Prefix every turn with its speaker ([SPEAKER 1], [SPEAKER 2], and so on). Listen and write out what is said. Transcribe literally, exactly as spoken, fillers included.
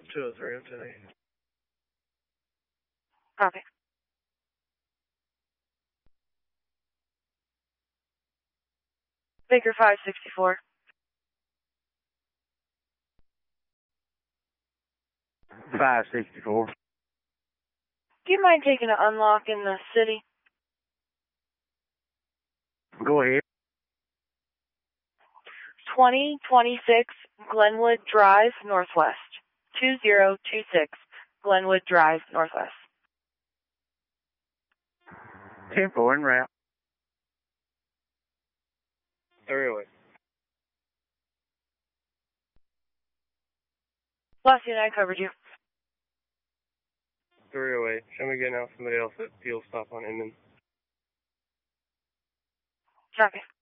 [SPEAKER 1] two oh three, Anthony.
[SPEAKER 2] Copy. Baker five sixty-four.
[SPEAKER 1] five sixty-four.
[SPEAKER 2] Do you mind taking an unlock in the city?
[SPEAKER 1] Go ahead.
[SPEAKER 2] twenty twenty-six Glenwood Drive, Northwest. two zero two six Glenwood Drive, Northwest.
[SPEAKER 1] ten four en route. three oh eight.
[SPEAKER 2] Last unit, I covered you.
[SPEAKER 1] three oh eight. Show me getting out somebody else at fuel stop on Inman.
[SPEAKER 2] Copy.